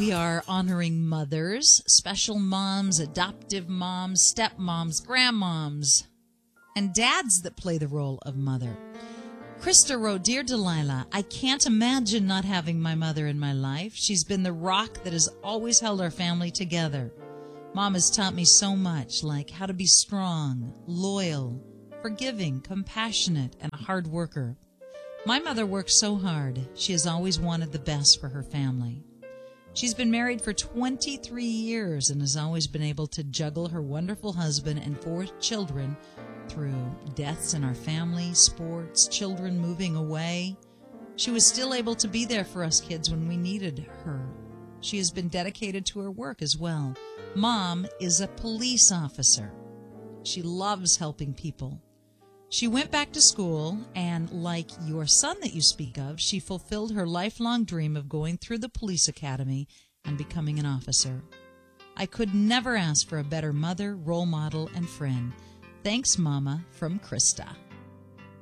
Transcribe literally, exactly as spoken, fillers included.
we are honoring mothers, special moms, adoptive moms, stepmoms, grandmoms, and dads that play the role of mother. Krista wrote, Dear Delilah, I can't imagine not having my mother in my life. She's been the rock that has always held our family together. Mom has taught me so much, like how to be strong, loyal, forgiving, compassionate, and a hard worker. My mother worked so hard. She has always wanted the best for her family. She's been married for twenty-three years and has always been able to juggle her wonderful husband and four children through deaths in our family, sports, children moving away. She was still able to be there for us kids when we needed her. She has been dedicated to her work as well. Mom is a police officer. She loves helping people. She went back to school, and like your son that you speak of, she fulfilled her lifelong dream of going through the police academy and becoming an officer. I could never ask for a better mother, role model, and friend. Thanks, Mama, from Krista.